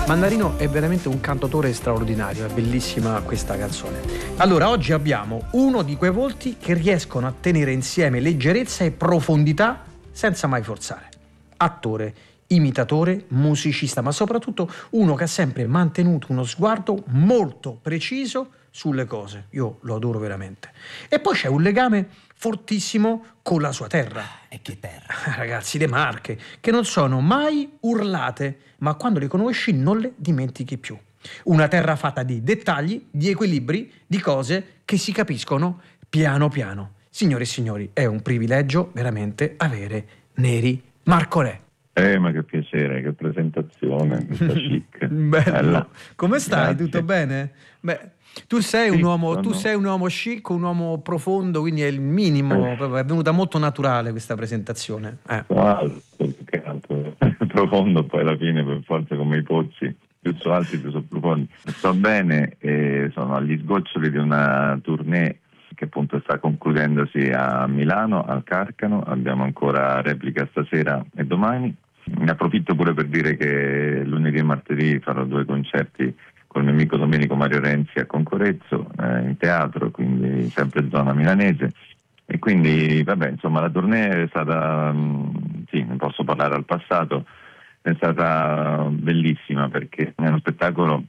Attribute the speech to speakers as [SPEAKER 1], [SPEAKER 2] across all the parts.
[SPEAKER 1] Mandarino è veramente un cantautore straordinario, è bellissima questa canzone. Allora, oggi abbiamo uno di quei volti che riescono a tenere insieme leggerezza e profondità senza mai forzare. Attore, imitatore, musicista, ma soprattutto uno che ha sempre mantenuto uno sguardo molto preciso sulle cose. Io lo adoro veramente. E poi c'è un legame fortissimo con la sua terra.
[SPEAKER 2] E che terra?
[SPEAKER 1] Ragazzi, le Marche, che non sono mai urlate, ma quando le conosci non le dimentichi più. Una terra fatta di dettagli, di equilibri, di cose che si capiscono piano piano. Signore e signori, è un privilegio veramente avere Neri Marcorè.
[SPEAKER 3] Ma che piacere, che presentazione, questa chic.
[SPEAKER 1] Bello.
[SPEAKER 3] Bella.
[SPEAKER 1] Come stai?
[SPEAKER 3] Grazie.
[SPEAKER 1] Tutto bene? Beh, tu sei un uomo, tu
[SPEAKER 3] sono-
[SPEAKER 1] sei un uomo chic, un uomo profondo, quindi è il minimo, proprio, è venuta molto naturale questa presentazione.
[SPEAKER 3] Sono alto, più che altro. Profondo poi alla fine, per forza, come i pozzi. Più sono alti, più sono profondi. Sto bene e sono agli sgoccioli di una tournée che appunto sta concludendosi a Milano, al Carcano. Abbiamo ancora replica stasera e domani. Ne approfitto pure per dire che lunedì e martedì farò 2 concerti con il mio amico Domenico Mario Renzi a Concorezzo, in teatro, quindi sempre zona milanese. E quindi, vabbè, insomma, la tournée è stata, sì, ne posso parlare al passato, è stata bellissima perché è uno spettacolo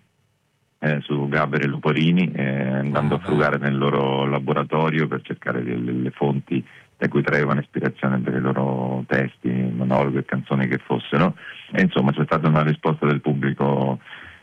[SPEAKER 3] su Gaber e Luporini, andando a frugare nel loro laboratorio per cercare le fonti da cui traevano ispirazione per i loro testi, monologhi e canzoni che fossero. E insomma c'è stata una risposta del pubblico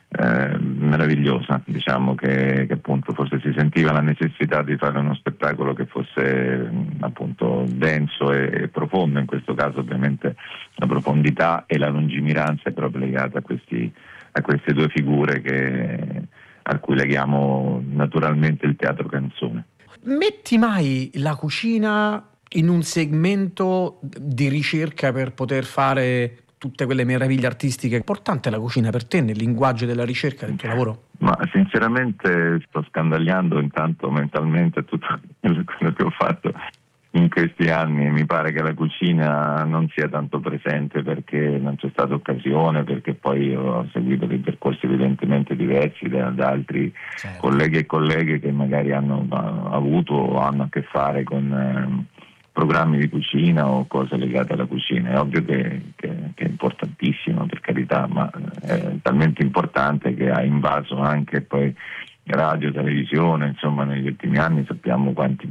[SPEAKER 3] meravigliosa, diciamo che appunto forse si sentiva la necessità di fare uno spettacolo che fosse appunto denso e profondo. In questo caso ovviamente la profondità e la lungimiranza è proprio legata a queste 2 figure a cui leghiamo naturalmente il teatro canzone.
[SPEAKER 1] Metti mai la cucina in un segmento di ricerca per poter fare tutte quelle meraviglie artistiche? È importante la cucina per te nel linguaggio della ricerca del tuo lavoro?
[SPEAKER 3] Ma sinceramente sto scandagliando intanto mentalmente tutto quello che ho fatto in questi anni. Mi pare che la cucina non sia tanto presente perché non c'è stata occasione, perché poi ho seguito dei percorsi evidentemente diversi da altri colleghi e colleghe che magari hanno avuto o hanno a che fare con programmi di cucina o cose legate alla cucina. È ovvio che è importantissimo, per carità, ma è talmente importante che ha invaso anche poi radio, televisione, insomma negli ultimi anni sappiamo quanti